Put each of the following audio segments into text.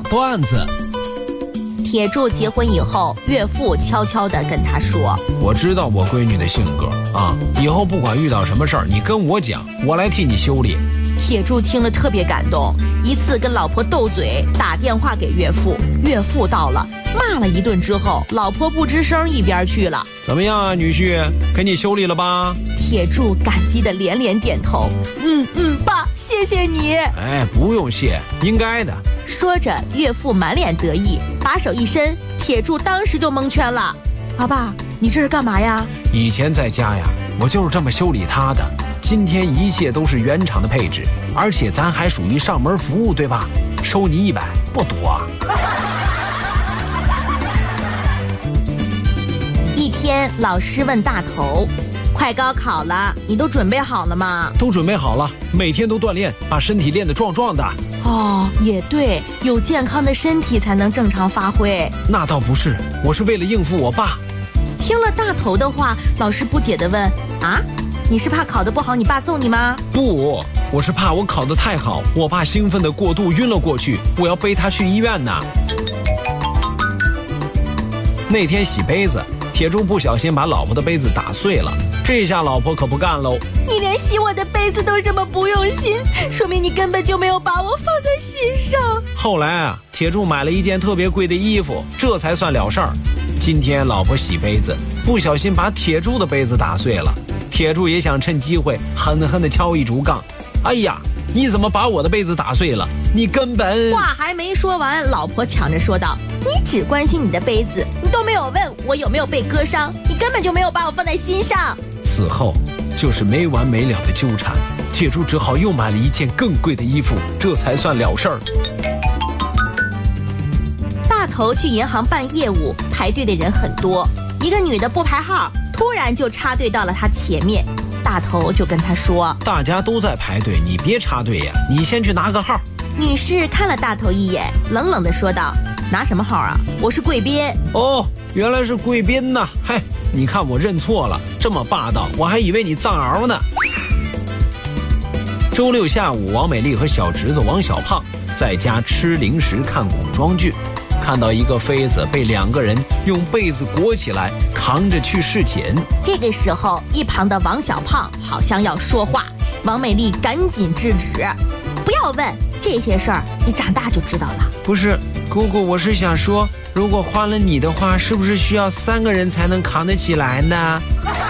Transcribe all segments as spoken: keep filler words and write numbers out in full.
段子。 铁柱结婚以后，岳父悄悄地跟他说： 我知道我闺女的性格啊，以后不管遇到什么事儿，你跟我讲，我来替你修理。 铁柱听了特别感动，一次跟老婆斗嘴，打电话给岳父，岳父到了，骂了一顿之后，老婆不吱声一边去了。 怎么样啊，女婿，给你修理了吧？ 铁柱感激的连连点头，嗯嗯，爸，谢谢你。 哎，不用谢，应该的。 说着，岳父满脸得意，把手一伸，铁柱当时就蒙圈了。老爸，你这是干嘛呀？ 以前在家呀，我就是这么修理他的。今天一切都是原厂的配置，而且咱还属于上门服务，对吧？收你一百，不多啊。 一天，老师问大头：快高考了，你都准备好了吗？ 都准备好了，每天都锻炼，把身体练得壮壮的。 哦，也对，有健康的身体才能正常发挥。 那倒不是，我是为了应付我爸。 听了大头的话，老师不解地问：啊，你是怕考得不好，你爸揍你吗？ 不，我是怕我考得太好，我爸兴奋的过度晕了过去，我要背他去医院呢。那天洗杯子，铁柱不小心把老婆的杯子打碎了，这下老婆可不干喽。 你连洗我的杯子都这么不用心，说明你根本就没有把我放在心上。 后来啊，铁柱买了一件特别贵的衣服，这才算了事儿。今天老婆洗杯子，不小心把铁柱的杯子打碎了，铁柱也想趁机会狠狠地敲一竹杠。哎呀，你怎么把我的杯子打碎了？你根本…… 话还没说完，老婆抢着说道：你只关心你的杯子，你都没有问我有没有被割伤，你根本就没有把我放在心上。 此后就是没完没了的纠缠，铁柱只好又买了一件更贵的衣服，这才算了事儿。 大头去银行办业务，排队的人很多，一个女的不排号，突然就插队到了他前面。大头就跟他说： 大家都在排队，你别插队呀，你先去拿个号。 女士看了大头一眼，冷冷地说道：拿什么号啊？我是贵宾。 哦，原来是贵宾呐！嗨，你看我认错了，这么霸道，我还以为你藏獒呢。周六下午，王美丽和小侄子王小胖在家吃零食看古装剧，看到一个妃子被两个人用被子裹起来扛着去侍寝。这个时候，一旁的王小胖好像要说话，王美丽赶紧制止：不要问这些事儿，你长大就知道了。 不是，姑姑，我是想说，如果换了你的话，是不是需要三个人才能扛得起来呢？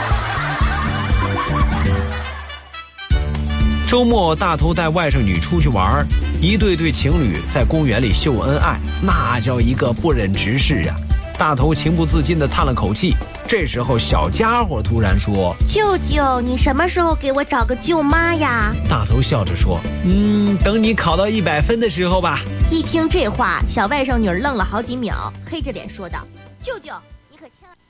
周末，大头带外甥女出去玩，一对对情侣在公园里秀恩爱，那叫一个不忍直视啊！大头情不自禁地叹了口气。这时候，小家伙突然说： 舅舅，你什么时候给我找个舅妈呀？ 大头笑着说：嗯，等你考到一百分的时候吧。 一听这话，小外甥女愣了好几秒，黑着脸说道：舅舅，你可千万